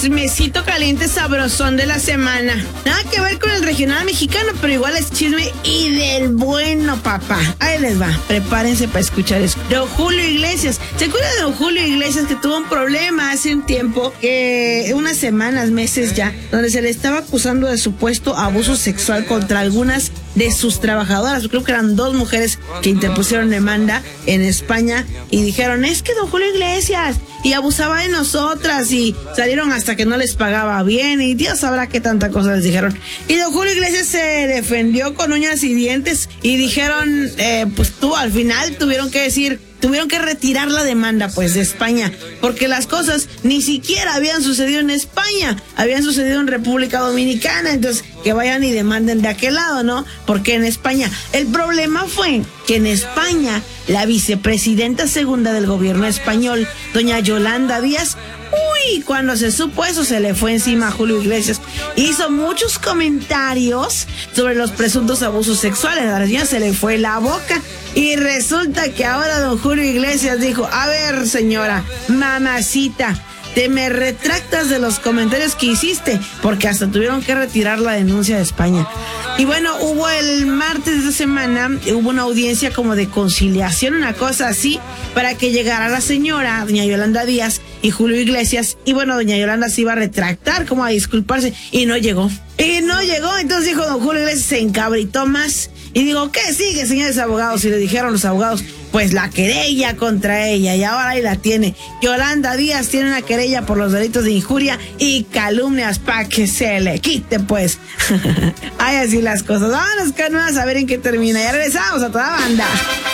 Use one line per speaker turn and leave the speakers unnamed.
chismecito caliente sabrosón de la semana. Nada que ver con el regional mexicano, pero igual es chisme y del bueno, papá. Ahí les va, prepárense para escuchar eso. Don Julio Iglesias, ¿se acuerdan de don Julio Iglesias que tuvo un problema hace un tiempo, unas semanas, meses ya, donde se le estaba acusando de supuesto abuso sexual contra algunas de sus trabajadoras? Creo que eran 2 mujeres que interpusieron demanda en España y dijeron, es que don Julio Iglesias y abusaba de nosotras y salieron hasta que no les pagaba bien y Dios sabrá qué tanta cosa les dijeron. Y don Julio Iglesias se defendió con uñas y dientes y dijeron, al final tuvieron que retirar la demanda pues de España, porque las cosas ni siquiera habían sucedido en España, habían sucedido en República Dominicana. Entonces que vayan y demanden de aquel lado, ¿no? Porque en España, el problema fue que en España la vicepresidenta segunda del gobierno español, doña Yolanda Díaz, cuando se supo eso se le fue encima a Julio Iglesias. Hizo muchos comentarios sobre los presuntos abusos sexuales. A la señora se le fue la boca. Y resulta que ahora don Julio Iglesias dijo, a ver señora, mamacita, te me retractas de los comentarios que hiciste, porque hasta tuvieron que retirar la denuncia de España. Y bueno, hubo el martes de esta semana, hubo una audiencia como de conciliación, una cosa así, para que llegara la señora, doña Yolanda Díaz y Julio Iglesias, y bueno, doña Yolanda se iba a retractar, como a disculparse, y no llegó. Entonces dijo don Julio Iglesias, se encabritó más, y digo, ¿qué sigue, señores abogados? Y le dijeron los abogados, pues la querella contra ella, y ahora ahí la tiene. Yolanda Díaz tiene una querella por los delitos de injuria y calumnias para que se le quite, pues. Ay, así las cosas. Vámonos, Canuas, a ver en qué termina. Ya regresamos a toda banda.